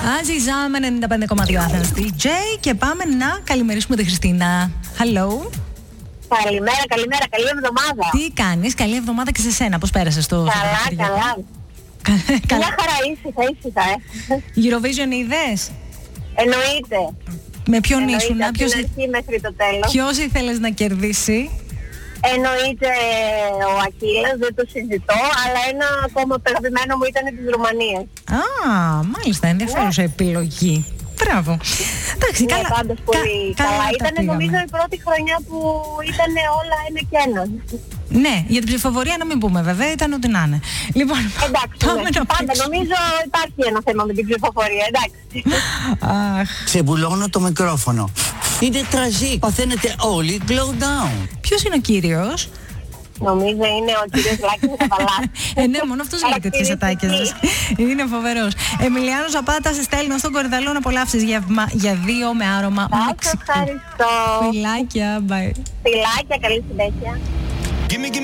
Αζιζά με 95,2 Athens DJ. Και πάμε να καλημερίσουμε τη Χριστίνα. Hello. Καλημέρα, καλή εβδομάδα. Τι κάνεις, καλή εβδομάδα και σε σένα. Πώς πέρασες το Καλά. Μια χαρά ήσυχα. Eurovision είδες? Εννοείται. Με ποιον ήσουν, από την αρχή μέχρι το τέλος. ποιος ήθελες να κερδίσει? Εννοείται ο Ακύλας, δεν το συζητώ, αλλά ένα ακόμα αγαπημένο μου ήταν της Ρουμανίας. Μάλιστα, ενδιαφέρουσα επιλογή. Μπράβο. Εντάξει, καλά. Πάντως πολύ καλά. Ήταν νομίζω η πρώτη χρονιά που ήταν όλα ένα και ένα. Ναι, για την ψηφοφορία να μην πούμε βέβαια, ήταν ό,τι να είναι. Λοιπόν, εντάξει, πάντα νομίζω υπάρχει ένα θέμα με την ψηφοφορία, εντάξει. Ξεμπουλώνω το μικρόφωνο. Είναι τραζί, παθαίνετε όλοι glow down. Ποιος είναι ο κύριος? Νομίζω είναι ο κύριος Λάκης Καβαλάς. Ναι, μόνο αυτός λέει τέτοιες ατάκες. Είναι φοβερός. Εμιλιάνο Ζαπάτα, σε στέλνω στον Κορυδαλό να απολαύσεις για 2 με άρωμα μεξικό. Ευχαριστώ. Φιλάκια, bye. Φιλάκια, καλή συνέχεια.